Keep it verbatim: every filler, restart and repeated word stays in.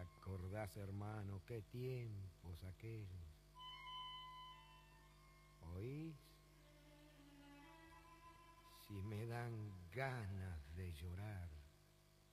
acordás, hermano, qué tiempos aquellos. ¿Oís? Si me dan ganas de llorar.